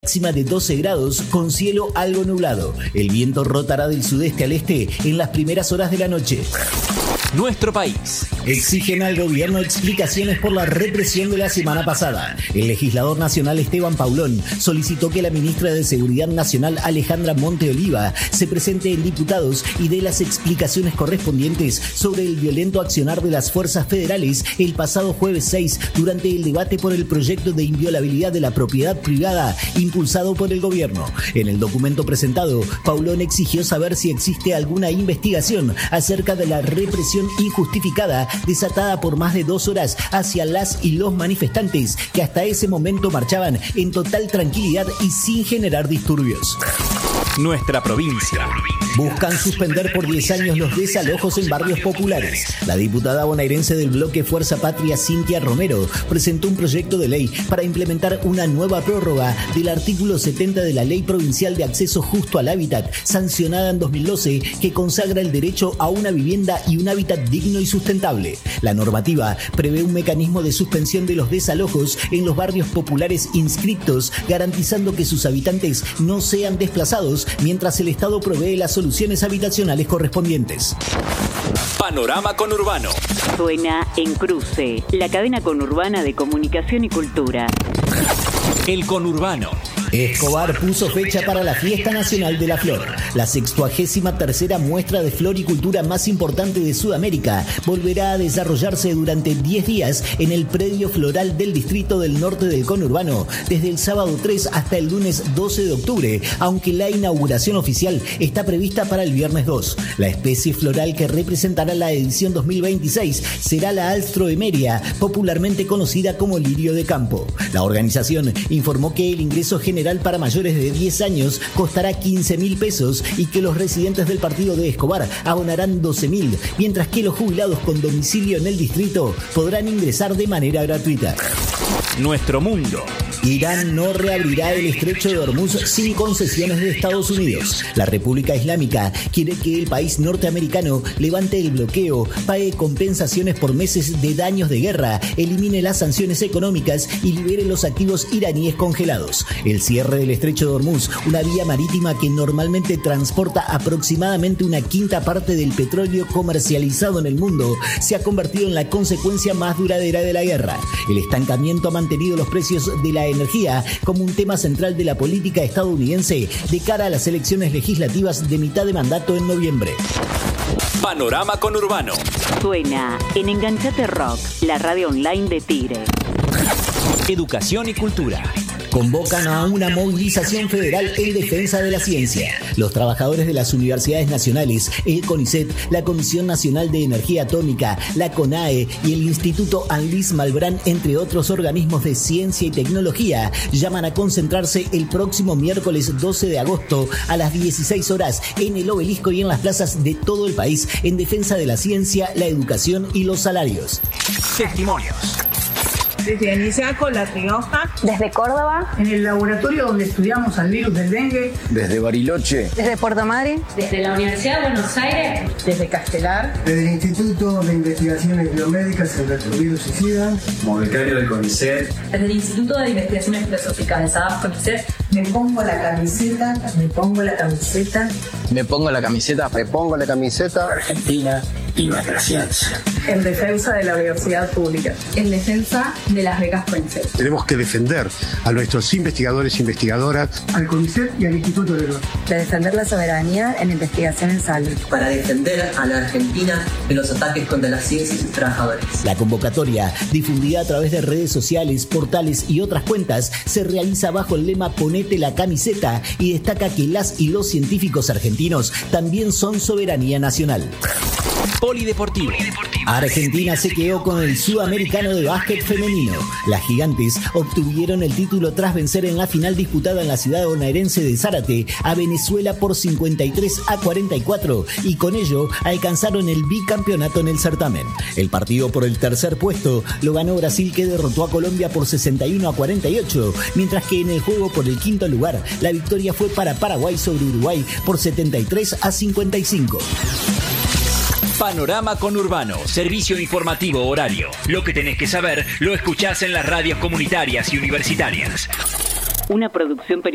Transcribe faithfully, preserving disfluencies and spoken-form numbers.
máxima de doce grados con cielo algo nublado. El viento rotará del sudeste al este en las primeras horas de la noche. Nuestro país. Exigen al gobierno explicaciones por la represión de la semana pasada. El legislador nacional Esteban Paulón solicitó que la ministra de Seguridad Nacional Alejandra Monteoliva se presente en diputados y dé las explicaciones correspondientes sobre el violento accionar de las fuerzas federales el pasado jueves seis durante el debate por el proyecto de inviolabilidad de la propiedad privada impulsado por el gobierno. En el documento presentado, Paulón exigió saber si existe alguna investigación acerca de la represión injustificada desatada por más de dos horas hacia las y los manifestantes que hasta ese momento marchaban en total tranquilidad y sin generar disturbios. Nuestra provincia. Buscan suspender por diez años los desalojos en barrios populares. La diputada bonaerense del bloque Fuerza Patria, Cintia Romero, presentó un proyecto de ley para implementar una nueva prórroga del artículo setenta de la Ley Provincial de Acceso Justo al Hábitat, sancionada en dos mil doce, que consagra el derecho a una vivienda y un hábitat digno y sustentable. La normativa prevé un mecanismo de suspensión de los desalojos en los barrios populares inscriptos, garantizando que sus habitantes no sean desplazados mientras el Estado provee las soluciones habitacionales correspondientes. Panorama Conurbano. Suena en Cruce, la cadena conurbana de comunicación y cultura. El Conurbano. Escobar puso fecha para la Fiesta Nacional de la Flor. La sextuagésima tercera muestra de floricultura más importante de Sudamérica volverá a desarrollarse durante diez días en el predio floral del Distrito del Norte del Conurbano, desde el sábado tres hasta el lunes doce de octubre, aunque la inauguración oficial está prevista para el viernes dos. La especie floral que representará la edición dos mil veintiséis será la Alstroemeria, popularmente conocida como lirio de campo. La organización informó que el ingreso general para mayores de diez años costará quince mil pesos y que los residentes del partido de Escobar abonarán doce mil, mientras que los jubilados con domicilio en el distrito podrán ingresar de manera gratuita. Nuestro mundo. Irán no reabrirá el estrecho de Hormuz sin concesiones de Estados Unidos. La República Islámica quiere que el país norteamericano levante el bloqueo, pague compensaciones por meses de daños de guerra, elimine las sanciones económicas y libere los activos iraníes congelados. El cierre del estrecho de Hormuz, una vía marítima que normalmente transporta aproximadamente una quinta parte del petróleo comercializado en el mundo, se ha convertido en la consecuencia más duradera de la guerra. El estancamiento ha mantenido los precios de la energía como un tema central de la política estadounidense de cara a las elecciones legislativas de mitad de mandato en noviembre. Panorama Conurbano. Suena en Enganchate Rock, la radio online de Tigre. Educación y cultura. Convocan a una movilización federal en defensa de la ciencia. Los trabajadores de las universidades nacionales, el CONICET, la Comisión Nacional de Energía Atómica, la CONAE y el Instituto Anlis Malbrán, entre otros organismos de ciencia y tecnología, llaman a concentrarse el próximo miércoles doce de agosto a las dieciséis horas en el Obelisco y en las plazas de todo el país en defensa de la ciencia, la educación y los salarios. Testimonios. Desde Anisaco, La Rioja. Desde Córdoba. En el laboratorio donde estudiamos al virus del dengue. Desde Bariloche. Desde Puerto Madryn. Desde la Universidad de Buenos Aires. Desde Castelar. Desde el Instituto de Investigaciones Biomédicas en Retrovirus y SIDA. Como becario del CONICET. Desde el Instituto de Investigaciones Filosóficas de SADAP CONICET. Me pongo la camiseta, me pongo la camiseta. Me pongo la camiseta, me pongo la camiseta. Argentina y nuestra ciencia. En defensa de la universidad pública. En defensa de las becas CONICET. Tenemos que defender a nuestros investigadores e investigadoras. Al CONICET y al Instituto de León. De defender la soberanía en investigación en salud. Para defender a la Argentina de los ataques contra la ciencia y sus trabajadores. La convocatoria, difundida a través de redes sociales, portales y otras cuentas, se realiza bajo el lema Ponete la camiseta y destaca que las y los científicos argentinos también son soberanía nacional. Polideportivo. Argentina se quedó con el Sudamericano de Básquet Femenino. Las gigantes obtuvieron el título tras vencer en la final disputada en la ciudad bonaerense de Zárate a Venezuela por cincuenta y tres a cuarenta y cuatro y con ello alcanzaron el bicampeonato en el certamen. El partido por el tercer puesto lo ganó Brasil, que derrotó a Colombia por sesenta y uno a cuarenta y ocho, mientras que en el juego por el quinto lugar la victoria fue para Paraguay sobre Uruguay por setenta y tres a cincuenta y cinco. Panorama Conurbano, servicio informativo horario. Lo que tenés que saber lo escuchás en las radios comunitarias y universitarias. Una producción periodística.